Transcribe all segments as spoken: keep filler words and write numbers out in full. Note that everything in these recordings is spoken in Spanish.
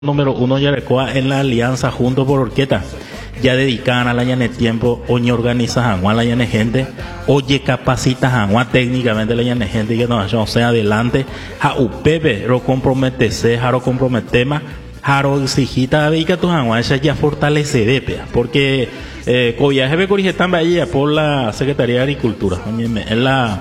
número uno Yarecoa en la alianza Juntos por Orqueta. Ya dedican a la llane tiempo, oñe organiza a la llane gente, oye capacita a técnicamente la llane gente que nos o sea adelante, a upepe, ro comprometese, a ro comprometema, a ro exigita a que tu agua ya fortalece, porque eh, coviaje me corrige también por la Secretaría de Agricultura, en la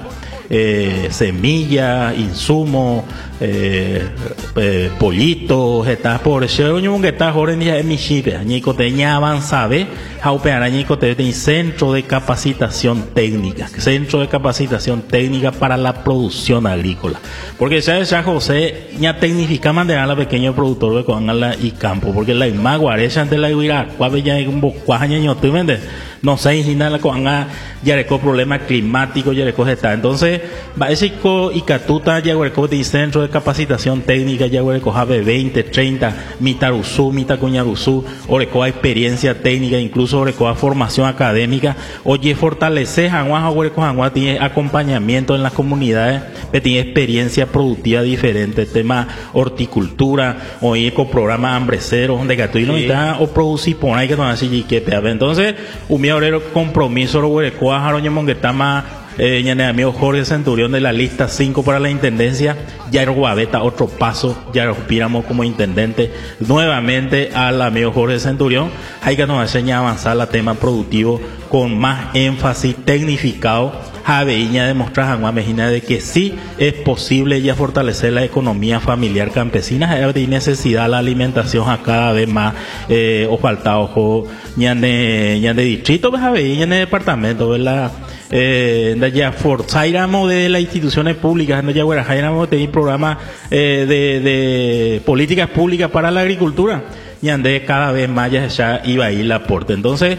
Eh, semillas, insumos, eh, eh, pollitos, está por eso que está ahora en día mi chipe, añico teña avanzado, jaupear añico te centro de capacitación técnica, centro de capacitación técnica para la producción agrícola, porque ya ya José ya tecnifica mantener a la pequeño productor de Coangala y campo, porque la imaguarecha ante la iguira, cuál ya un bocuaña año tú vendes, no sé si nada con ya recó problema climático ya recó está entonces básico y catuta ya recó de centro de capacitación técnica ya recó jave veinte treinta mitaruzú mitacuñaruzú o recó experiencia técnica incluso recó formación académica oye fortalece janguá recó janguá tiene acompañamiento en las comunidades tiene experiencia productiva diferente tema horticultura o eco programa hambrecero donde gatuino sí. O producir por ahí que no así que entonces un obrero compromiso lo huerecoa jaroño monguetama eh, ñane amigo Jorge Centurión de la lista cinco para la intendencia ya Guaveta otro paso ya respiramos como intendente nuevamente al amigo Jorge Centurión hay que nos enseña a avanzar la tema productivo con más énfasis tecnificado a Veña demostrar a Juan Mejina de que sí es posible ya fortalecer la economía familiar campesina hay necesidad la alimentación a cada vez más eh, o falta ojo ya de ya de distrito pues a Veña en el departamento ¿verdad? Eh, ya forzáramos de las instituciones públicas no ya guarajáramos de programas eh, de, de políticas públicas para la agricultura y ande cada vez más ya, ya iba a ir el aporte entonces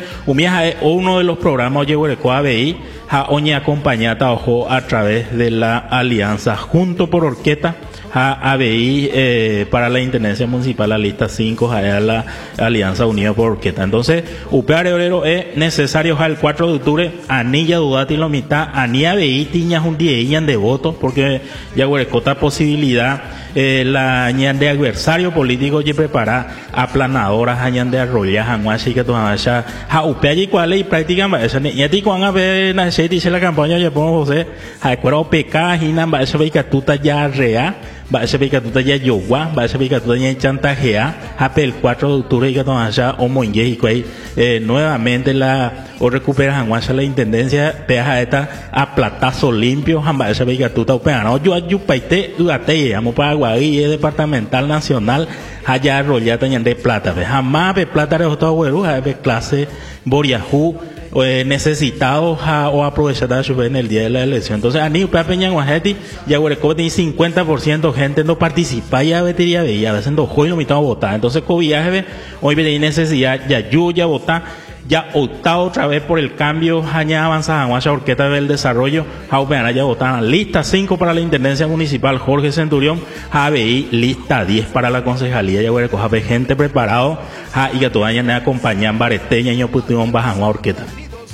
uno de los programas llegó el A B I a oña acompañada ojo a través de la alianza Junto por Orqueta a A B I eh, para la Intendencia Municipal la lista cinco a la Alianza Unida por Orqueta entonces upear obrero es necesario el cuatro de octubre anilla dudati lo mitad anilla A B I tiñas un día de voto porque ya huerecota posibilidad eh, la añan de adversario político y prepara aplanadoras añan de arrollas anuashi que toda ya a upea y cuál y prácticamente eso ni ti cuando a ver na se dice la campaña ya pongo José a cuero peca y namba eso ve que tuta ya rea va a ser que tú te ya yogua va a ser que tú te ya chantajea hape el cuatro de octubre y que toda ya o moingue y que eh, nuevamente la o recuperas anguasha la intendencia peja esta a platazo limpio va a ser que tú te opera no yo ayupaite durate llamo para Guaí departamental nacional allá arrollata de plata jamás de plata de otro güero de clase boriajú Eh, necesitados a, o aprovechar en el día de la elección entonces a ni para Peña Guajeti ya hueco tiene cincuenta por ciento gente no participa ya vetería de ya haciendo juego mitad a votar entonces con viaje hoy viene necesidad ya yo ya votar ya optado otra vez por el cambio aña avanzada Guacha Orqueta del Desarrollo a ya votaron lista cinco para la Intendencia Municipal Jorge Centurión A B I lista diez para la concejalía ya hueco have gente preparado ja, y que todavía me acompañan bareteña y oputón bajan a Orqueta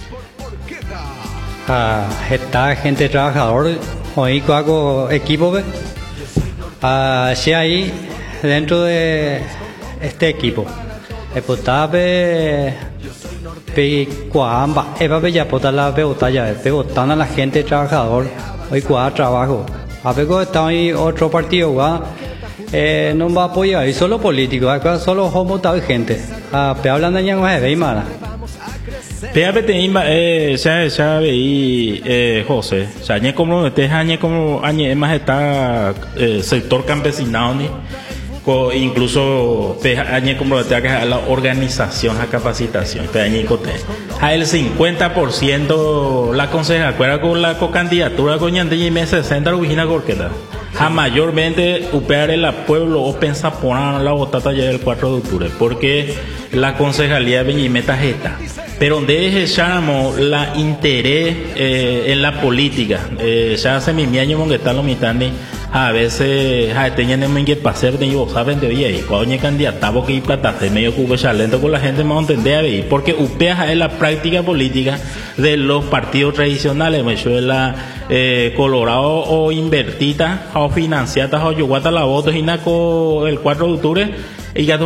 ah esta gente trabajador hoy hago equipo ah si hay dentro de este equipo epotave pe cuamba eva bella pota la beotalla pe botan a la gente trabajador hoy cua trabajo a pego está ahí otro partido va eh no va a apoyar y solo político acá solo homo tal gente ah pe hablan de ñan de mala P A P T I eh ya ya veí eh José ya ñe como este año como año más está eh, sector campesinado ni co, incluso pe año como este que la organización a capacitación pe año cote a el cincuenta por ciento la conseja acuerda con la co candidatura con ñande y mes sesenta origina corqueta a mayormente upear el pueblo o pensar poner la botata ya el cuatro de octubre porque la concejalía de Beñimeta está pero donde echamos la interés eh, en la política eh, ya hace mi año que está lo mitani a veces a tenían que pasar de yo saben de ahí cuando hay candidato que plata medio cubo lento con la gente más entender ahí porque upea es la práctica política de los partidos tradicionales me suena eh, Colorado o invertita o financiata o yuguata la voto y naco el cuatro de octubre y ya